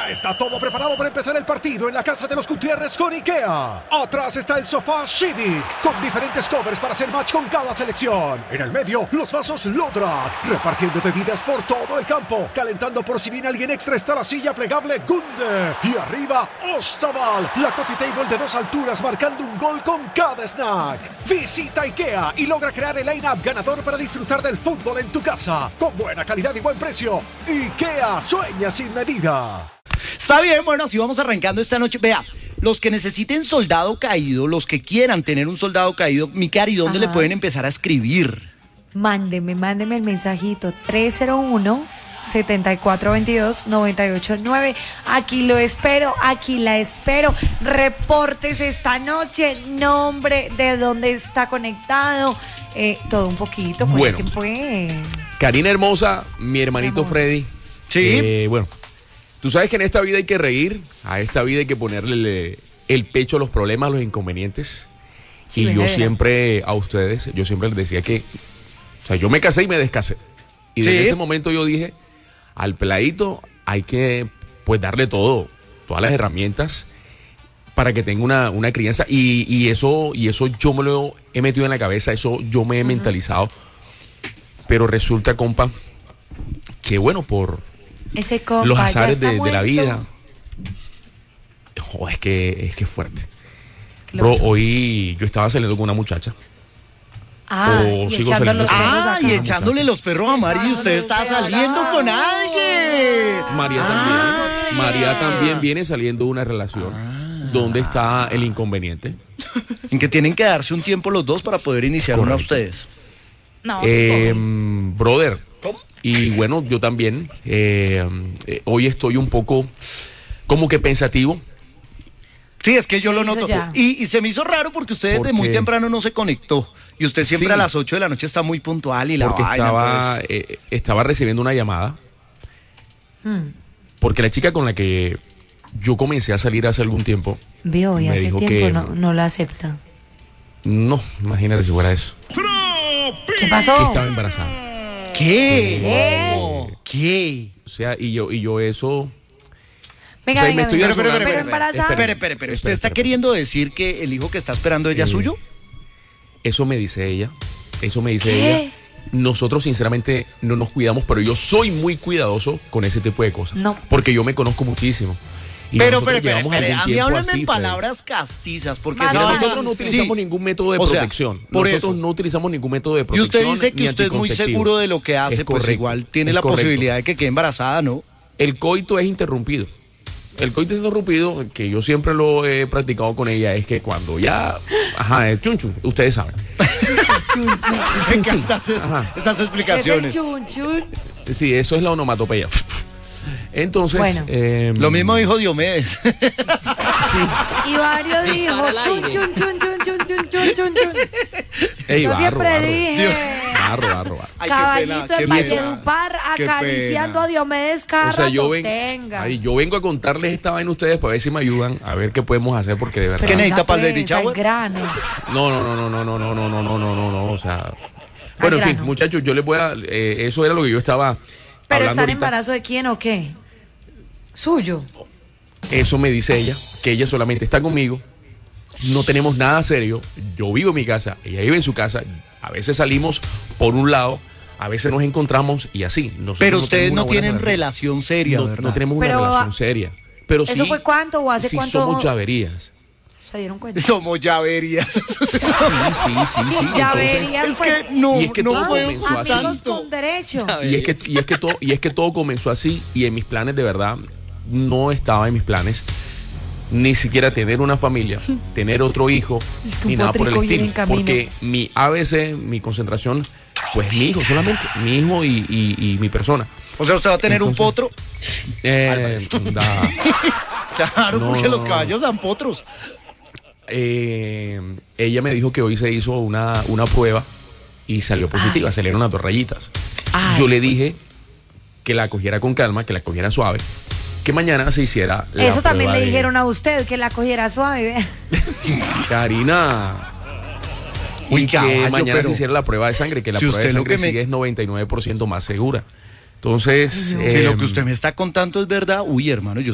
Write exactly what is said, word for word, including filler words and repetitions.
Ya está todo preparado para empezar el partido en la casa de los Gutiérrez con IKEA. Atrás está el sofá Civic, con diferentes covers para hacer match con cada selección. En el medio, los vasos Lodrat, repartiendo bebidas por todo el campo. Calentando por si viene alguien extra está la silla plegable Gunde. Y arriba, Ostaval, la coffee table de dos alturas marcando un gol con cada snack. Visita IKEA y logra crear el line-up ganador para disfrutar del fútbol en tu casa. Con buena calidad y buen precio. IKEA, sueña sin medida. Está bien, bueno, así vamos arrancando esta noche. Vea, los que necesiten soldado caído, los que quieran tener un soldado caído, mi cari, ¿dónde Ajá. le pueden empezar a escribir? Mándeme, mándeme el mensajito tres cero uno, siete cuatro dos dos, nueve ocho nueve. Aquí lo espero, aquí la espero. Reportes esta noche, nombre, de dónde está conectado, eh, todo un poquito. Bueno, pues. Karina hermosa, mi hermanito mi Freddy. Sí. Eh, bueno, tú sabes que en esta vida hay que reír, a esta vida hay que ponerle el pecho a los problemas, a los inconvenientes. Sí, y yo verdad. siempre, a ustedes, yo siempre les decía que, o sea, yo me casé y me descasé. Y desde sí. ese momento yo dije, al peladito hay que, pues, darle todo, todas las herramientas para que tenga una, una crianza. Y, y, eso, y eso yo me lo he metido en la cabeza, eso yo me he uh-huh. mentalizado. Pero resulta, compa, que bueno, por Ese compa, los azares de, de la vida, oh, es que es que es fuerte. Bro, hoy yo estaba saliendo con una muchacha. Ah, o y, sigo echándole los, ah y echándole los perros a Mari, y usted está saliendo con alguien. María ah, también. María también viene saliendo de una relación. Ah. ¿Dónde está el inconveniente? En que tienen que darse un tiempo los dos para poder iniciar Correcto. una ustedes. No, eh, brother. ¿Cómo? Y bueno, yo también. Eh, eh, hoy estoy un poco como que pensativo. Sí, es que yo lo noto. Y, y se me hizo raro porque usted desde muy temprano no se conectó. Y usted siempre sí. a las ocho de la noche está muy puntual y la porque vaina. Estaba, entonces... eh, estaba recibiendo una llamada. Hmm. Porque la chica con la que yo comencé a salir hace algún tiempo. Vio, y hace tiempo que, no, no la acepta. No, imagínate si fuera eso. ¿Qué pasó? Que estaba embarazada. ¿Qué? ¿Qué? ¿Qué? O sea, y yo, y yo eso... Venga, o sea, venga, me estoy venga. pero, pero, pero, embarazada. Espere, espere, espere. ¿Usted está queriendo decir que el hijo que está esperando ella es eh, suyo? Eso me dice ella. Eso me dice ¿Qué? ella. Nosotros, sinceramente, no nos cuidamos, pero yo soy muy cuidadoso con ese tipo de cosas. No. Porque yo me conozco muchísimo. Y pero, pero, pero, pero, a mí háblame en palabras castizas, porque Mira, nosotros no utilizamos sí. ningún método de protección. O sea, por nosotros eso. no utilizamos ningún método de protección. Y usted dice que usted es muy seguro de lo que hace, es pues igual tiene la correcto. posibilidad de que quede embarazada, ¿no? El coito es interrumpido. El coito interrumpido, que yo siempre lo he practicado con ella, es que cuando ya... Ajá, el chun chun, ustedes saben. chun chun. Me encantan esas, esas explicaciones. ¿Es el chun chun? Sí, eso es la onomatopeya. Entonces... Bueno. Eh, lo mismo dijo Diomedes. Sí. Y varios dijo chun chun chun chun chun chun chun chun chun. Ey, yo barro, siempre barro. dije... Barro, barro, barro. Ay, caballito en Valledupar acariciando a Diomedes cada o sea, yo, ven, tenga. Ay, yo vengo a contarles esta vaina a ustedes para ver si me ayudan a ver qué podemos hacer, porque de verdad... ¿Qué necesita para el baby shower? Grano. No, no, no, no, no, no, no, no, no, no, no, no, o sea... Bueno, en fin, muchachos, yo les voy a... Eh, eso era lo que yo estaba ¿Pero hablando está en embarazo de quién o qué? ¿Suyo? Eso me dice ella, que ella solamente está conmigo. No tenemos nada serio. Yo vivo en mi casa, ella vive en su casa. A veces salimos por un lado, a veces nos encontramos y así. Nosotros pero ustedes no, no tienen relación, relación seria, no, ¿verdad? No tenemos pero, una relación seria. Pero ¿eso sí, fue cuánto o hace sí cuánto? Somos llaverías. ¿Se dieron cuenta? Somos llaverías. Sí, sí, sí, sí. sí. Llaverías, es que no, y es que no todo fue comenzó así. Amigos con derecho. Y es que y es que todo y es que todo comenzó así y en mis planes de verdad no estaba en mis planes ni siquiera tener una familia, tener otro hijo, es que ni nada por el estilo, porque mi A B C, mi concentración, pues mi hijo solamente, mi hijo y, y, y mi persona. O sea, ¿usted va a tener Entonces, un potro? Eh, da, claro, no, porque los caballos dan potros. Eh, ella me dijo que hoy se hizo una, una prueba y salió positiva, Ay. salieron unas dos rayitas. Ay, Yo le dije que la cogiera con calma, que la cogiera suave, que mañana se hiciera la Eso también le de... dijeron a usted, que la cogiera suave. Karina. Uy, y caballo, que mañana pero... se hiciera la prueba de sangre, que la si prueba de sangre me... sigue es noventa y nueve por ciento más segura. Entonces... Si eh, lo que usted me está contando es verdad, uy, hermano, yo